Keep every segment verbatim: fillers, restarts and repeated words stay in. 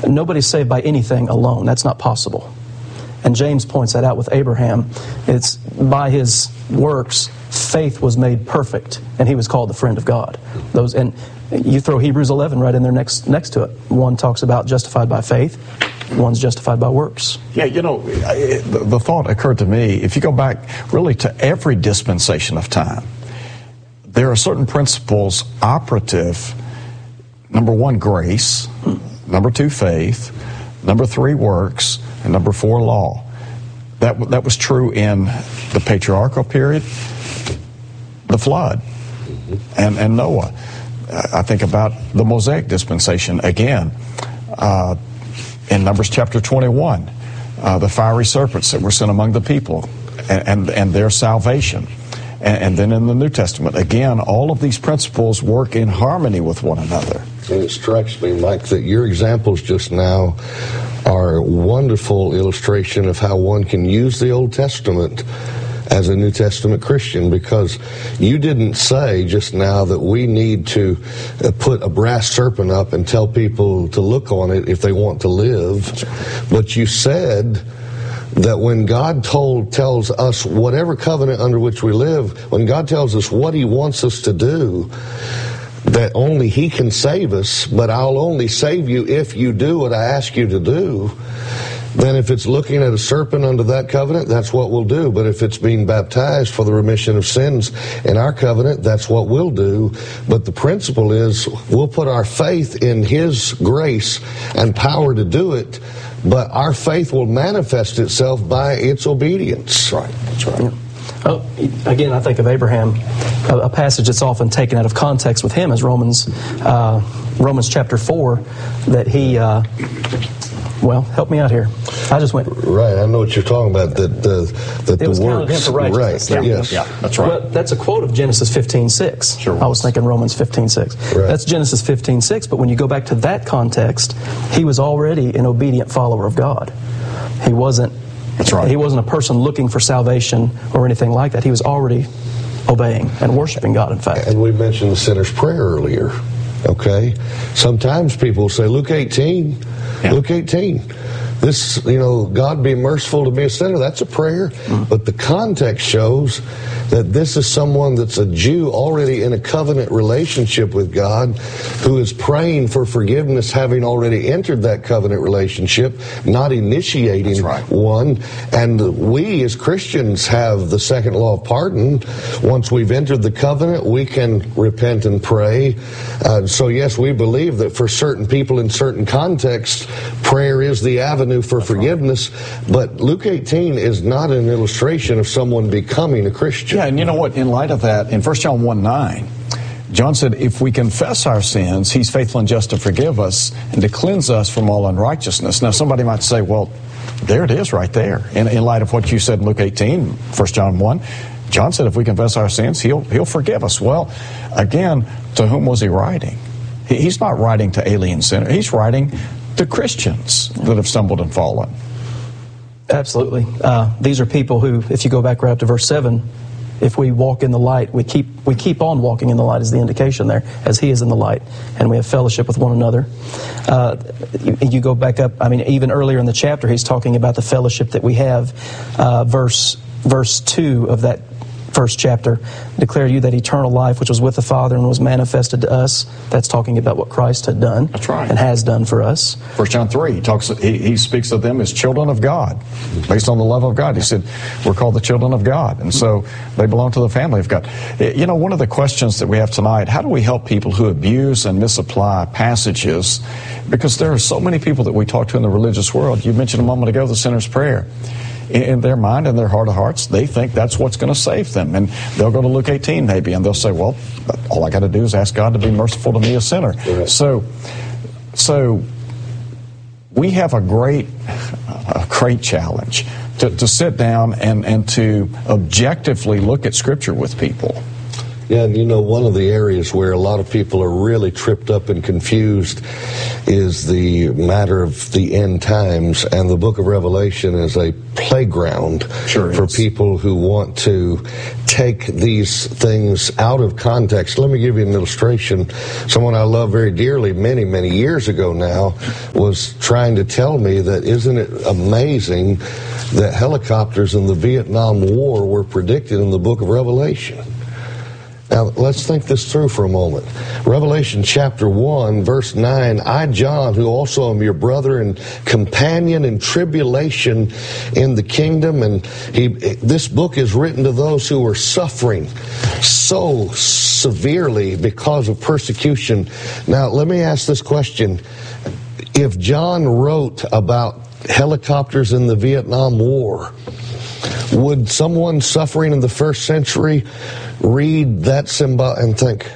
Nobody's saved by anything alone. That's not possible. And James points that out with Abraham. It's by his works, faith was made perfect, and he was called the friend of God. Those, and you throw Hebrews eleven right in there next next to it. One talks about justified by faith, one's justified by works. Yeah, you know, the, the thought occurred to me, if you go back really to every dispensation of time, there are certain principles operative. Number one, grace. Number two, faith. Number three, works. And number four, law. That, that was true in the patriarchal period, the flood, and, and Noah. I think about the Mosaic dispensation again. Uh, in Numbers chapter twenty-one, uh, the fiery serpents that were sent among the people and, and, and their salvation. And, and then in the New Testament, again, all of these principles work in harmony with one another. And it strikes me, Mike, that your examples just now are a wonderful illustration of how one can use the Old Testament as a New Testament Christian, because you didn't say just now that we need to put a brass serpent up and tell people to look on it if they want to live, but you said that when God told tells us whatever covenant under which we live, when God tells us what He wants us to do, that only He can save us, but I'll only save you if you do what I ask you to do, then if it's looking at a serpent under that covenant, that's what we'll do. But if it's being baptized for the remission of sins in our covenant, that's what we'll do. But the principle is we'll put our faith in His grace and power to do it, but our faith will manifest itself by its obedience. That's right. That's right. Yeah. Oh, again, I think of Abraham, a, a passage that's often taken out of context with him is Romans, uh, Romans chapter four, that he, uh, well, help me out here. I just went. Right, I know what you're talking about. That the that it the was counted him works. for righteousness. Right. Right. Yes. Yeah, that's right. Well, that's a quote of Genesis fifteen six. Sure was. I was thinking Romans fifteen six. Right. That's Genesis fifteen six. But when you go back to that context, he was already an obedient follower of God. He wasn't. That's right. He wasn't a person looking for salvation or anything like that. He was already obeying and worshiping God, in fact. And we mentioned the sinner's prayer earlier. Okay? Sometimes people say, Luke eighteen. Yeah. Luke eighteen. This, you know, God be merciful to me a sinner, that's a prayer. Mm-hmm. But the context shows that this is someone that's a Jew already in a covenant relationship with God, who is praying for forgiveness, having already entered that covenant relationship, not initiating right. one. And we as Christians have the second law of pardon. Once we've entered the covenant, we can repent and pray. Uh, so yes, we believe that for certain people in certain contexts, prayer is the avenue for That's forgiveness. Right. But Luke eighteen is not an illustration of someone becoming a Christian. Yeah, and you know what? In light of that, in First John one nine, John said, if we confess our sins, He's faithful and just to forgive us and to cleanse us from all unrighteousness. Now, somebody might say, well, there it is right there. In, in light of what you said in Luke eighteen, First John one, John said if we confess our sins, He'll, he'll forgive us. Well, again, to whom was He writing? He, he's not writing to alien sinners. He's writing to Christians that have stumbled and fallen. Absolutely. Uh, these are people who, if you go back right up to verse seven, if we walk in the light, we keep we keep on walking in the light is the indication there, as He is in the light, and we have fellowship with one another. Uh, you, you go back up, I mean, even earlier in the chapter, he's talking about the fellowship that we have. Uh, verse verse two of that first chapter, declare you that eternal life which was with the Father and was manifested to us. That's talking about what Christ had done. That's right. And has done for us. First John three, he talks. He, he speaks of them as children of God, based on the love of God. He said, we're called the children of God, and so they belong to the family of God. You know, one of the questions that we have tonight, how do we help people who abuse and misapply passages? Because there are so many people that we talk to in the religious world. You mentioned a moment ago the sinner's prayer. In their mind and their heart of hearts, they think that's what's going to save them. And they'll go to Luke eighteen maybe, and they'll say, well, all I got to do is ask God to be merciful to me, a sinner. Right. So, so we have a great, a great challenge to, to sit down and, and to objectively look at Scripture with people. Yeah, and you know, one of the areas where a lot of people are really tripped up and confused is the matter of the end times, and the book of Revelation is a playground sure for is. people who want to take these things out of context. Let me give you an illustration. Someone I love very dearly many, many years ago now was trying to tell me that isn't it amazing that helicopters in the Vietnam War were predicted in the book of Revelation. Now, let's think this through for a moment. Revelation chapter one, verse nine, I, John, who also am your brother and companion in tribulation in the kingdom, and he, this book is written to those who are suffering so severely because of persecution. Now, let me ask this question. If John wrote about helicopters in the Vietnam War, would someone suffering in the first century read that symbol and think,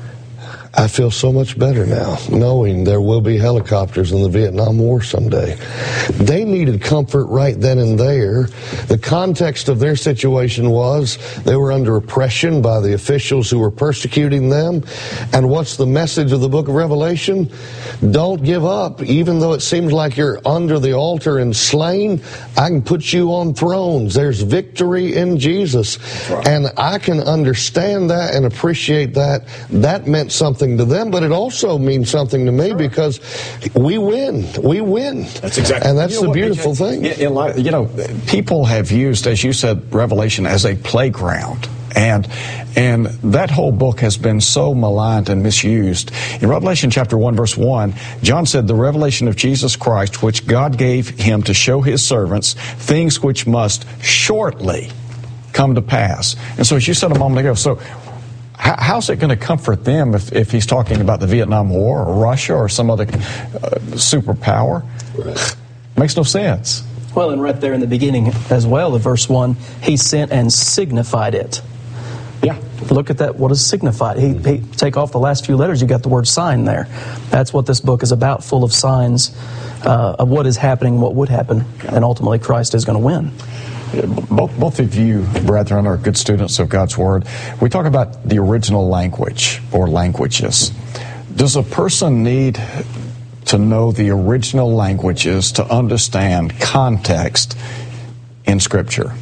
I feel so much better now, knowing there will be helicopters in the Vietnam War someday? They needed comfort right then and there. The context of their situation was they were under oppression by the officials who were persecuting them. And what's the message of the book of Revelation? Don't give up. Even though it seems like you're under the altar and slain, I can put you on thrones. There's victory in Jesus. Right. And I can understand that and appreciate that. That meant something to them, but it also means something to me sure. because we win. We win. That's exactly, and that's you know the what, beautiful thing. In, in, you know, people have used, as you said, Revelation as a playground. And and that whole book has been so maligned and misused. In Revelation chapter one, verse one, John said, the revelation of Jesus Christ, which God gave him to show his servants, things which must shortly come to pass. And so as you said a moment ago, so how's it going to comfort them if, if he's talking about the Vietnam War or Russia or some other uh, superpower? Right. Makes no sense. Well, and right there in the beginning as well of verse one, he sent and signified it. Yeah. Look at that. What is signified? He, he take off the last few letters, you got the word sign there. That's what this book is about, full of signs uh, of what is happening, what would happen, and ultimately Christ is going to win. Both, both of you, brethren, are good students of God's Word. We talk about the original language or languages. Does a person need to know the original languages to understand context in Scripture?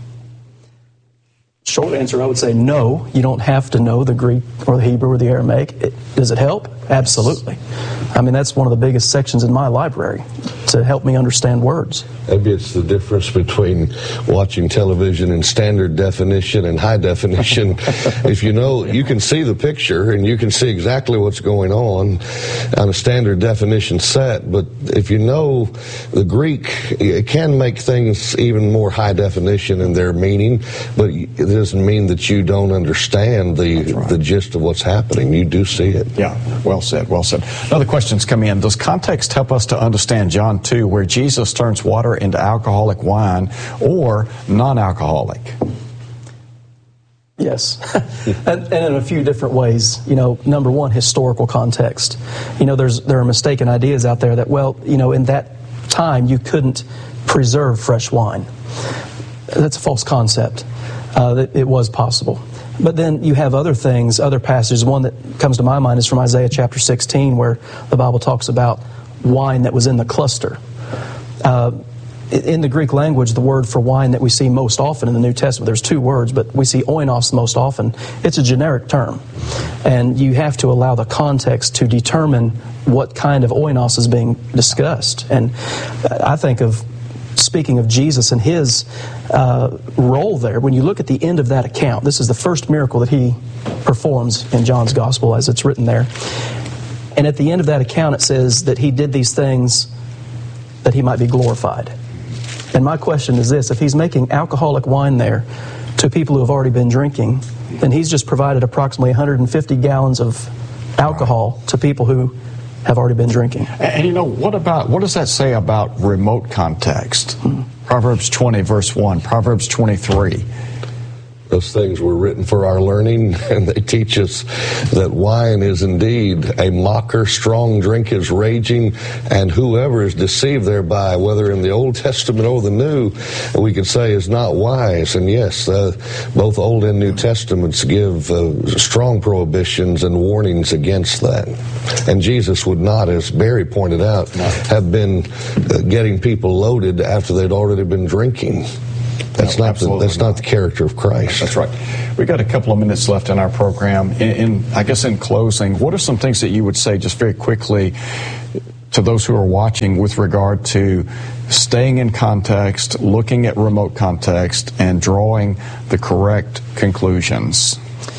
Short answer, I would say no. You don't have to know the Greek or the Hebrew or the Aramaic. It, does it help? Absolutely. I mean, that's one of the biggest sections in my library, to help me understand words. Maybe it's the difference between watching television in standard definition and high definition. If you know, you can see the picture and you can see exactly what's going on on a standard definition set, but if you know the Greek, it can make things even more high definition in their meaning, but it doesn't mean that you don't understand the, right. the gist of what's happening. You do see it. Yeah, well said, well said. Another question's come in. Does context help us to understand John two, where Jesus turns water into alcoholic wine or non-alcoholic? Yes, and, and in a few different ways. You know, number one, historical context. You know, there's there are mistaken ideas out there that, well, you know, in that time you couldn't preserve fresh wine. That's a false concept. Uh, that it was possible. But then you have other things, other passages. One that comes to my mind is from Isaiah chapter sixteen, where the Bible talks about wine that was in the cluster. Uh, in the Greek language, the word for wine that we see most often in the New Testament, there's two words, but we see oinos most often. It's a generic term. And you have to allow the context to determine what kind of oinos is being discussed. And I think of, speaking of Jesus and his uh, role there, when you look at the end of that account, this is the first miracle that he performs in John's Gospel as it's written there. And at the end of that account, it says that he did these things that he might be glorified. And my question is this: if he's making alcoholic wine there to people who have already been drinking, then he's just provided approximately one hundred fifty gallons of alcohol to people who have already been drinking. And, and you know, what about, what does that say about remote context? Hmm. Proverbs twenty, verse one, Proverbs twenty-three. Those things were written for our learning, and they teach us that wine is indeed a mocker, strong drink is raging, and whoever is deceived thereby, whether in the Old Testament or the New, we could say is not wise. And yes, uh, both Old and New Testaments give uh, strong prohibitions and warnings against that. And Jesus would not, as Barry pointed out, no. have been uh, getting people loaded after they'd already been drinking. That's no, not the, that's not. not the character of Christ. That's right. We got a couple of minutes left in our program. In, in I guess in closing, what are some things that you would say just very quickly to those who are watching with regard to staying in context, looking at remote context, and drawing the correct conclusions?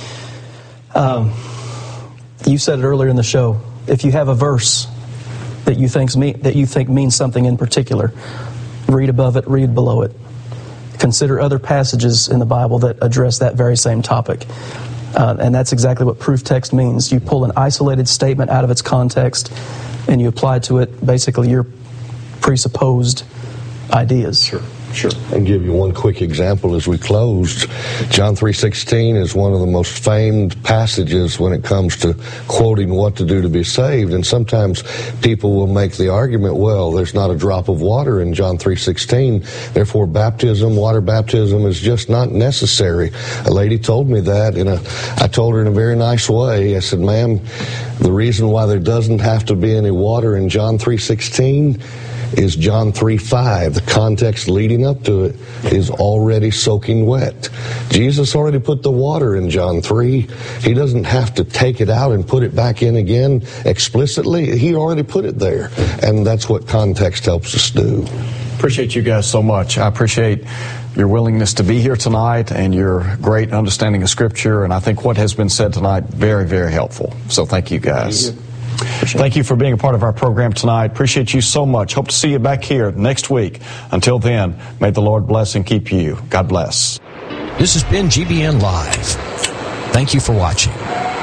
Um, you said it earlier in the show. If you have a verse that you think's mean, that you think means something in particular, read above it, read below it. Consider other passages in the Bible that address that very same topic. Uh, and that's exactly what proof text means. You pull an isolated statement out of its context and you apply to it basically your presupposed ideas. Sure. Sure. And give you one quick example as we closed. John three sixteen is one of the most famed passages when it comes to quoting what to do to be saved. And sometimes people will make the argument, well, there's not a drop of water in John three sixteen, therefore baptism, water baptism is just not necessary. A lady told me that, in a, I told her in a very nice way. I said, ma'am, the reason why there doesn't have to be any water in John three sixteen is John three five. The context leading up to it is already soaking wet. Jesus already put the water in John three. He doesn't have to take it out and put it back in again explicitly. He already put it there. And that's what context helps us do. Appreciate you guys so much. I appreciate your willingness to be here tonight and your great understanding of Scripture. And I think what has been said tonight, very, very helpful. So thank you guys. Thank you. Thank you for being a part of our program tonight. Appreciate you so much. Hope to see you back here next week. Until then, may the Lord bless and keep you. God bless. This has been G B N Live. Thank you for watching.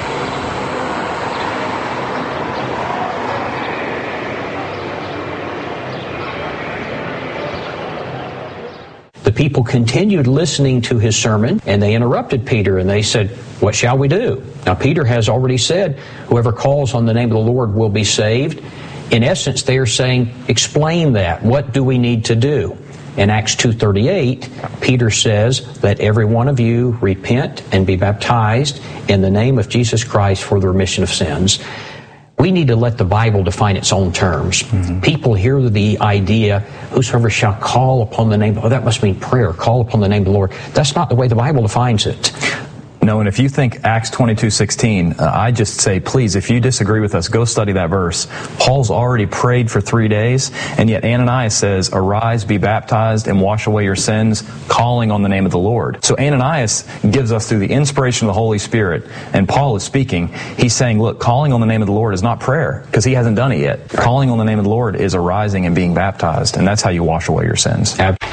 The people continued listening to his sermon, and they interrupted Peter, and they said, what shall we do? Now, Peter has already said, whoever calls on the name of the Lord will be saved. In essence, they are saying, explain that. What do we need to do? In Acts two thirty-eight, Peter says, let every one of you repent and be baptized in the name of Jesus Christ for the remission of sins. We need to let the Bible define its own terms. Mm-hmm. People hear the idea, whosoever shall call upon the name, oh, that must mean prayer, call upon the name of the Lord. That's not the way the Bible defines it. No, and if you think Acts twenty-two sixteen, uh, I just say, please, if you disagree with us, go study that verse. Paul's already prayed for three days, and yet Ananias says, arise, be baptized, and wash away your sins, calling on the name of the Lord. So Ananias gives us through the inspiration of the Holy Spirit, and Paul is speaking. He's saying, look, calling on the name of the Lord is not prayer, because he hasn't done it yet. Calling on the name of the Lord is arising and being baptized, and that's how you wash away your sins. Absolutely.